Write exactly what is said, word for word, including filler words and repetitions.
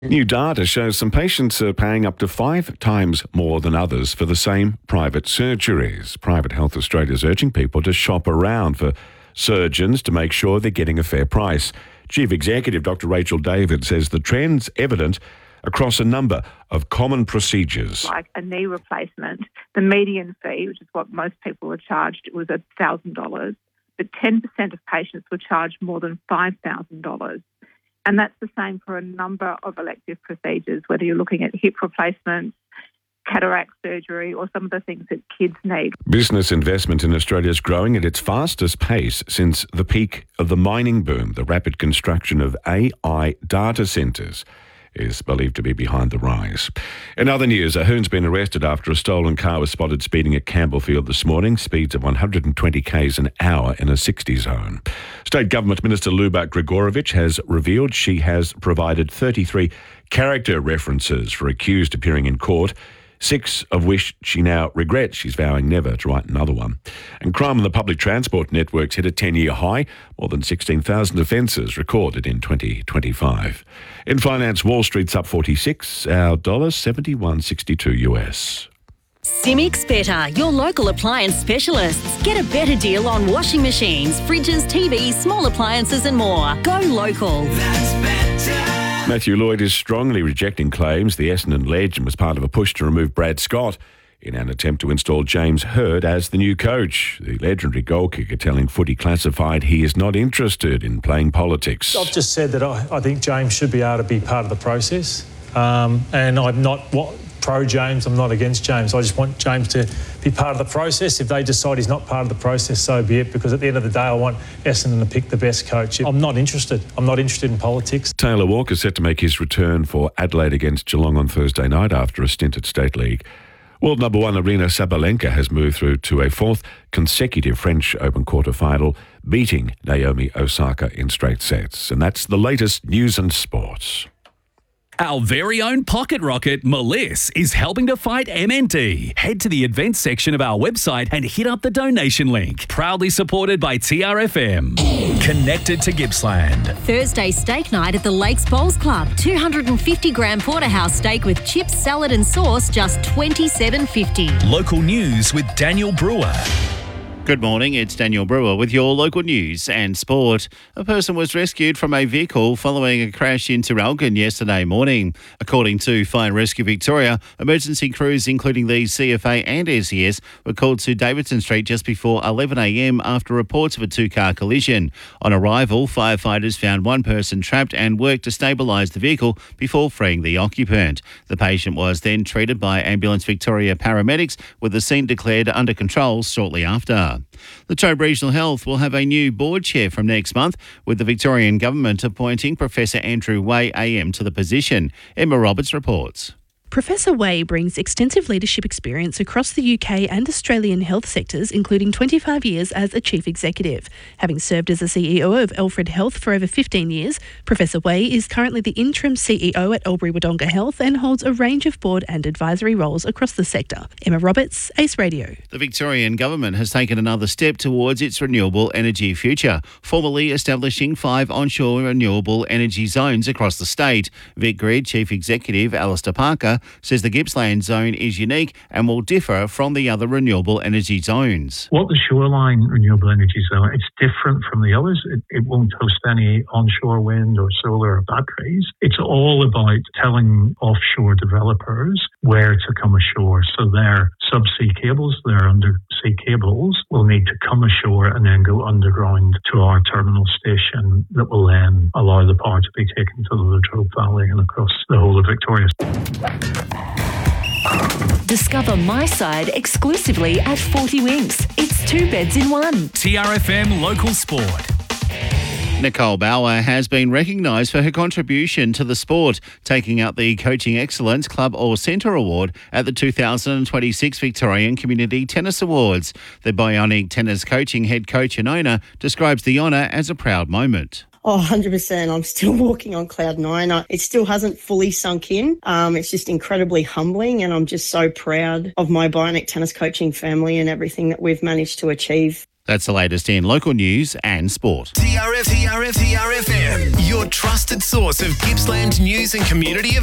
New data shows some patients are paying up to five times more than others for the same private surgeries. Private Health Australia is urging people to shop around for surgeons to make sure they're getting a fair price. Chief Executive Doctor Rachel David says the trend's evident across a number of common procedures. Like a knee replacement, the median fee, which is what most people are charged, was one thousand dollars, but ten percent of patients were charged more than five thousand dollars. And that's the same for a number of elective procedures, whether you're looking at hip replacements, cataract surgery, or some of the things that kids need. Business investment in Australia is growing at its fastest pace since the peak of the mining boom. The rapid construction of A I data centres is believed to be behind the rise. In other news, a hoon's been arrested after a stolen car was spotted speeding at Campbellfield this morning, speeds of one hundred twenty k's an hour in a sixty zone. State Government Minister Luba Gregorovich has revealed she has provided thirty-three character references for accused appearing in court, six of which she now regrets. She's vowing never to write another one. And crime on the public transport networks hit a ten-year high, more than sixteen thousand offences recorded in twenty twenty-five. In finance, Wall Street's up forty-six, our dollar seventy-one sixty-two U S. Simics Better, your local appliance specialists. Get a better deal on washing machines, fridges, T Vs, small appliances and more. Go local. That's better. Matthew Lloyd is strongly rejecting claims the Essendon legend was part of a push to remove Brad Scott in an attempt to install James Hird as the new coach. The legendary goal kicker telling Footy Classified he is not interested in playing politics. I've just said that I, I think James should be able to be part of the process, um, and I'm not what, pro James, I'm not against James. I just want James to be part of the process. If they decide he's not part of the process, so be it, because at the end of the day, I want Essendon to pick the best coach. I'm not interested. I'm not interested in politics. Taylor Walker set to make his return for Adelaide against Geelong on Thursday night after a stint at State League. World number one Aryna Sabalenka has moved through to a fourth consecutive French Open quarter-final, beating Naomi Osaka in straight sets. And that's the latest news and sports. Our very own pocket rocket, Meliss, is helping to fight M N D. Head to the events section of our website and hit up the donation link. Proudly supported by T R F M. Connected to Gippsland. Thursday steak night at the Lakes Bowls Club. two hundred fifty gram porterhouse steak with chips, salad and sauce, just twenty-seven fifty. Local news with Daniel Brewer. Good morning, it's Daniel Brewer with your local news and sport. A person was rescued from a vehicle following a crash in Traralgon yesterday morning. According to Fire and Rescue Victoria, emergency crews including the C F A and S E S were called to Davidson Street just before eleven a m after reports of a two-car collision. On arrival, firefighters found one person trapped and worked to stabilise the vehicle before freeing the occupant. The patient was then treated by Ambulance Victoria paramedics with the scene declared under control shortly after. Latrobe Regional Health will have a new board chair from next month, with the Victorian Government appointing Professor Andrew Way A M to the position. Emma Roberts reports. Professor Way brings extensive leadership experience across the U K and Australian health sectors, including twenty-five years as a chief executive. Having served as the C E O of Alfred Health for over fifteen years, Professor Way is currently the interim C E O at Albury Wodonga Health and holds a range of board and advisory roles across the sector. Emma Roberts, Ace Radio. The Victorian Government has taken another step towards its renewable energy future, formally establishing five onshore renewable energy zones across the state. VicGrid Chief Executive Alistair Parker says the Gippsland zone is unique and will differ from the other renewable energy zones. What the Shoreline Renewable Energy Zone, it's different from the others. It, it won't host any onshore wind or solar or batteries. It's all about telling offshore developers where to come ashore. So their subsea cables, their undersea cables, will need to come ashore and then go underground to our terminal station that will then allow the power to be taken to the Latrobe Valley and across the whole of Victoria. Discover My Side exclusively at forty Winks. It's two beds in one. T R F M Local Sport. Nicole Bauer has been recognised for her contribution to the sport, taking out the Coaching Excellence Club or Centre Award at the two thousand twenty-six Victorian Community Tennis Awards. The Bionic Tennis Coaching head coach and owner describes the honour as a proud moment. Oh, one hundred percent. I'm still walking on cloud nine. It still hasn't fully sunk in. Um, it's just incredibly humbling, and I'm just so proud of my Bionic Tennis Coaching family and everything that we've managed to achieve. That's the latest in local news and sport. T R F, T R F, T R F M, your trusted source of Gippsland news and community events.